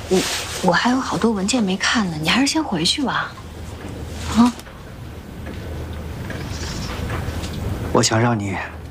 我还有好多文件没看呢，你还是先回去吧。啊？ 我想让你